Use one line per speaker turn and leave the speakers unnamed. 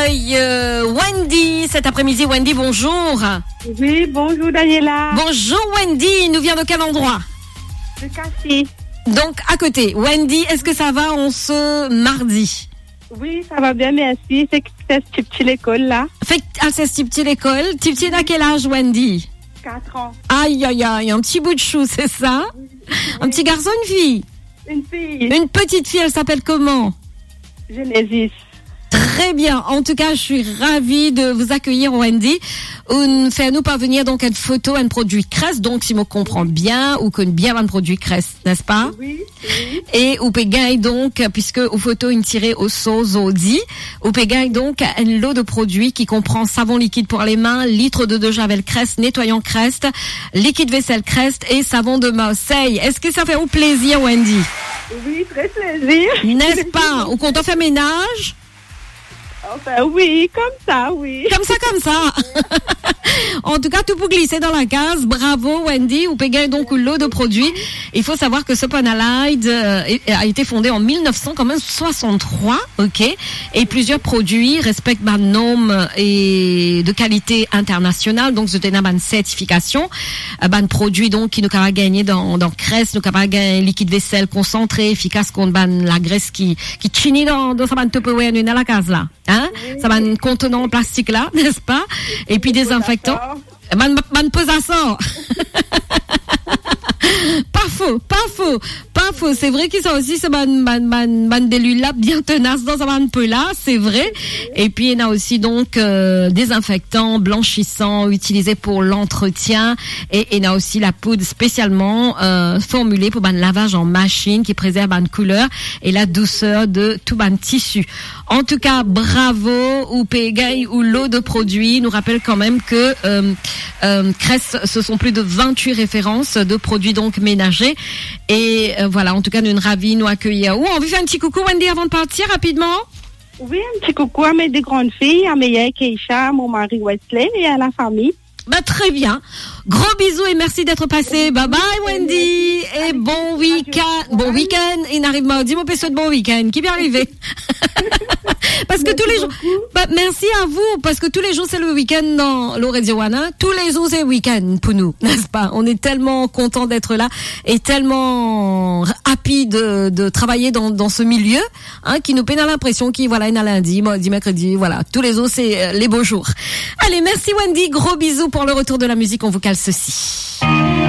accueille Wendy cet après-midi. Wendy, bonjour.
Oui, bonjour Daniela.
Bonjour Wendy, nous vient de quel endroit?
De Cassis.
Donc à côté. Wendy, est-ce que ça va en ce mardi?
Oui, ça va bien, merci. C'est petit l'école là.
Fait c'est petit l'école. Petit à quel âge, Wendy?
4 ans.
Aïe, aïe, aïe, un petit bout de chou, c'est ça? Oui. Un petit garçon, une fille?
Une fille.
Une petite fille, elle s'appelle comment?
Genesis.
Très bien. En tout cas, je suis ravie de vous accueillir, Wendy. Faites-nous parvenir donc une photo, un produit Crest. Donc, si je me comprends bien, ou connaît bien un produit Crest, n'est-ce pas?
Oui.
Et ou pégaille donc, puisque aux photos une tirée au sauce Audi, ou pégaille donc un lot de produits qui comprend savon liquide pour les mains, litre de javel Crest, nettoyant Crest, liquide vaisselle Crest et savon de Marseille. Est-ce que ça fait au plaisir, Wendy?
Oui, très plaisir.
N'est-ce pas? Ou quand on fait ménage?
Enfin, oui, comme ça, oui.
Comme ça. En tout cas, tout pour glisser dans la case. Bravo, Wendy. Vous payez donc un lot de produits. Il faut savoir que ce Panalide a été fondé en 1963, ok. Et plusieurs produits respectent un norme et de qualité internationale. Donc, c'était une certification. Un produit donc qui nous a gagné dans Crest, nous a gagné liquide vaisselle concentré, efficace contre la graisse qui chine dans sa ban Tupperware dans la case là. Hein? Ça va un contenant en plastique là, n'est-ce pas? Et puis désinfectant. Man pose à ça. Pas faux. C'est vrai qu'ils sont aussi ce ban de l'huile là bien tenace dans un peu là, c'est vrai. Et puis il y a aussi donc désinfectant, blanchissant utilisé pour l'entretien et il y a aussi la poudre spécialement formulée pour ban lavage en machine qui préserve ban couleur et la douceur de tout ban tissu. En tout cas, bravo ou Pégay ou lot de produits. Nous rappelle quand même que Crest, ce sont plus de 28 références de produits donc ménagers. Et voilà, en tout cas, nous sommes ravis nous accueillir. On veut faire un petit coucou, Wendy, avant de partir rapidement?
Oui, un petit coucou à mes deux grandes filles, à Meya Keisha, à mon mari Wesley et à la famille.
Très bien. Gros bisous et merci d'être passé. Bye bye Wendy et bon week-end. Bon week-end. Il n'arrive pas. Dis-moi pas de bon week-end. Qui vient arriver? Parce que tous les jours. Merci à vous parce que tous les jours c'est le week-end dans l'Orédioana. Tous les jours c'est le week-end pour nous, n'est-ce pas? On est tellement content d'être là et tellement happy de travailler dans ce milieu, hein, qui nous peine à l'impression qu'il voilà, il y a lundi, mardi, mercredi, voilà. Tous les jours c'est les beaux jours. Allez, merci Wendy. Gros bisous pour le retour de la musique. On vous cale ceci.